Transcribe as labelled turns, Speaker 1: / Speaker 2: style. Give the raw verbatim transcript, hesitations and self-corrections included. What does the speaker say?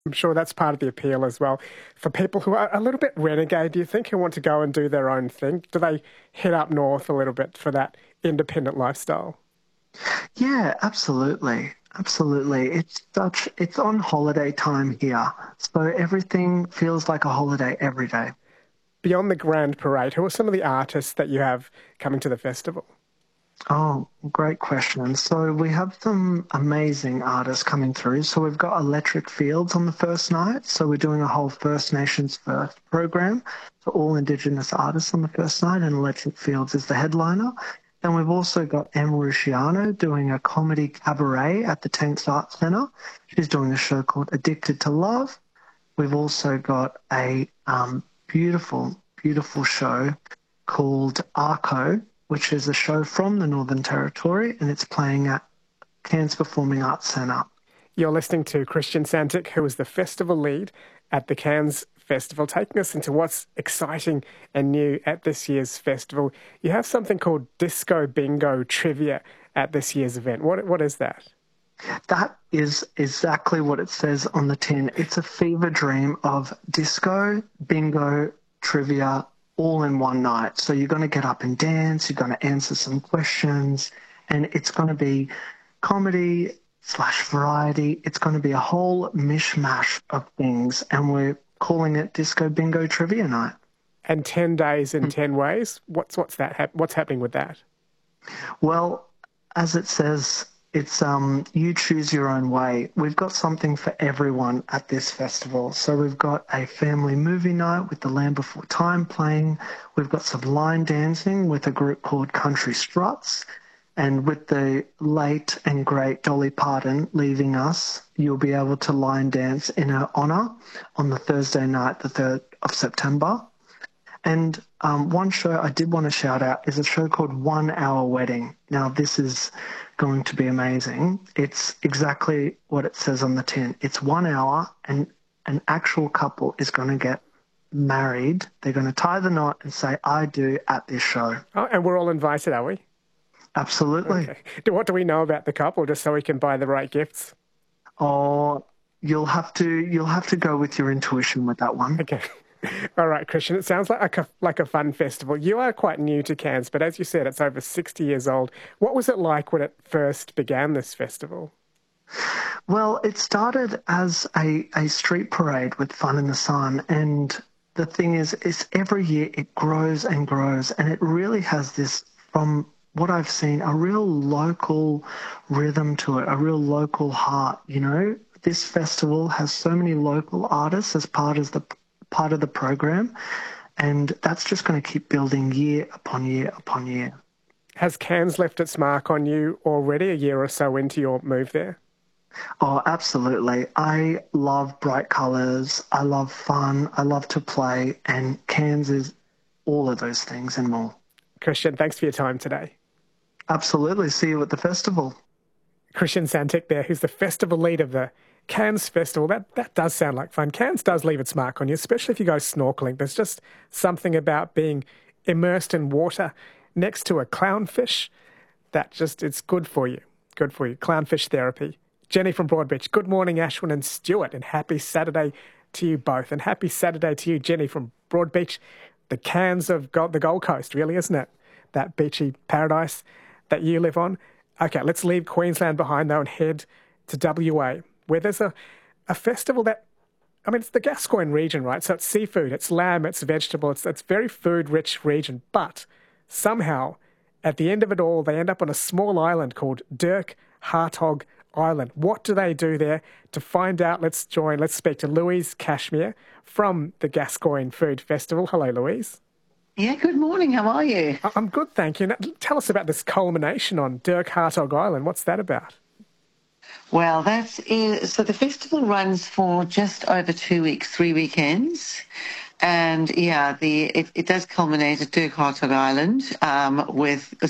Speaker 1: I'm sure that's part of the appeal as well. For people who are a little bit renegade, do you think, who want to go and do their own thing, do they head up north a little bit for that independent lifestyle?
Speaker 2: Yeah, absolutely. Absolutely. It's such, it's on holiday time here. So everything feels like a holiday every day.
Speaker 1: Beyond the grand parade, who are some of the artists that you have coming to the festival?
Speaker 2: Oh, great question. So we have some amazing artists coming through. So we've got Electric Fields on the first night. So we're doing a whole First Nations First program for all Indigenous artists on the first night, and Electric Fields is the headliner. Then we've also got Em Rusciano doing a comedy cabaret at the Tanks Arts Centre. She's doing a show called Addicted to Love. We've also got a um, beautiful, beautiful show called Arco, which is a show from the Northern Territory, and it's playing at Cairns Performing Arts Centre.
Speaker 1: You're listening to Christian Santic, who is the festival lead at the Cairns Festival, taking us into what's exciting and new at this year's festival. You have something called Disco Bingo Trivia at this year's event. What What is that?
Speaker 2: That is exactly what it says on the tin. It's a fever dream of disco, bingo, trivia, all in one night. So you're going to get up and dance, you're going to answer some questions, and it's going to be comedy slash variety. It's going to be a whole mishmash of things, and we're calling it Disco Bingo Trivia Night.
Speaker 1: And ten days in ten ways. What's what's that? Hap- what's happening with that?
Speaker 2: Well, as it says, it's um, you choose your own way. We've got something for everyone at this festival. So we've got a family movie night with The Land Before Time playing. We've got some line dancing with a group called Country Struts. And with the late and great Dolly Parton leaving us, you'll be able to line dance in her honour on the Thursday night, the third of September. And um, one show I did want to shout out is a show called One Hour Wedding. Now, this is going to be amazing. It's exactly what it says on the tin. It's one hour, and an actual couple is going to get married. They're going to tie the knot and say, I do, at this show.
Speaker 1: Oh, and we're all invited, are we?
Speaker 2: Absolutely.
Speaker 1: Okay. What do we know about the couple, just so we can buy the right gifts?
Speaker 2: Oh, you'll have to you'll have to go with your intuition with that one.
Speaker 1: Okay. All right, Christian, it sounds like a, like a fun festival. You are quite new to Cairns, but as you said, it's over sixty years old. What was it like when it first began, this festival?
Speaker 2: Well, it started as a, a street parade with Fun in the Sun, and the thing is, is every year it grows and grows, and it really has this, from what I've seen, a real local rhythm to it, a real local heart, you know? This festival has so many local artists as part of the part of the program, and that's just going to keep building year upon year upon year.
Speaker 1: Has Cairns left its mark on you already, a year or so into your move there?
Speaker 2: Oh, absolutely. I love bright colours, I love fun, I love to play, and Cairns is all of those things and more.
Speaker 1: Christian, thanks for your time today.
Speaker 2: Absolutely. See you at the festival.
Speaker 1: Christian Santic there, who's the festival lead of the Cairns Festival. That that does sound like fun. Cairns does leave its mark on you, especially if you go snorkeling. There's just something about being immersed in water next to a clownfish that just, it's good for you. Good for you. Clownfish therapy. Jenny from Broadbeach. Good morning, Ashwin and Stuart, and happy Saturday to you both. And happy Saturday to you, Jenny from Broadbeach. The Cairns of Gold, the Gold Coast, really, isn't it? That beachy paradise that you live on. Okay, let's leave Queensland behind, though, and head to W A, where there's a, a festival that, I mean, it's the Gascoyne region, right? So it's seafood, it's lamb, it's vegetable, it's it's very food-rich region. But somehow, at the end of it all, they end up on a small island called Dirk Hartog Island. What do they do there? To find out, let's join, let's speak to Louise Cashmere from the Gascoyne Food Festival. Hello, Louise.
Speaker 3: Yeah, good morning. How are you?
Speaker 1: I- I'm good, thank you. Now, tell us about this culmination on Dirk Hartog Island. What's that about?
Speaker 3: Well, that's is, so the festival runs for just over two weeks, three weekends. And yeah, the it, it does culminate at Dirk Hartog Island um, with